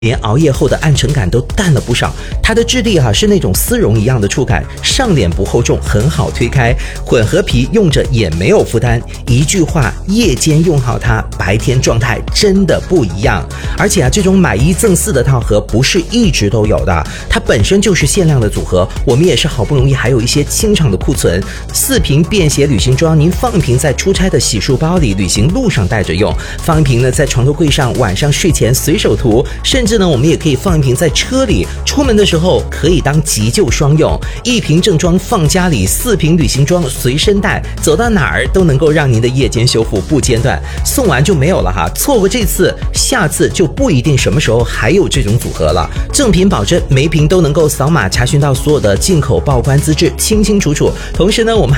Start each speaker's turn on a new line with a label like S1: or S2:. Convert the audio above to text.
S1: 连熬夜后的暗沉感都淡了不少。它的质地是那种丝绒一样的触感，上脸不厚重，很好推开。混合皮用着也没有负担。一句话，夜间用好它，白天状态真的不一样。而且这种买1赠4的套盒不是一直都有的，它本身就是限量的组合。我们也是好不容易还有一些清场的库存。4瓶便携旅行装，您放一瓶在出差的洗漱包里，旅行路上带着用；放一瓶呢在床头柜上，晚上睡前随手涂，甚至呢我们也可以放一瓶在车里，出门的时候可以当急救双用。1瓶正装放家里，4瓶旅行装随身带，走到哪儿都能够让您的夜间修复不间断。送完就没有了错过这次，下次就不一定什么时候还有这种组合了。正品保证，每瓶都能够扫码查询到所有的进口报关资质，清清楚楚。同时呢，我们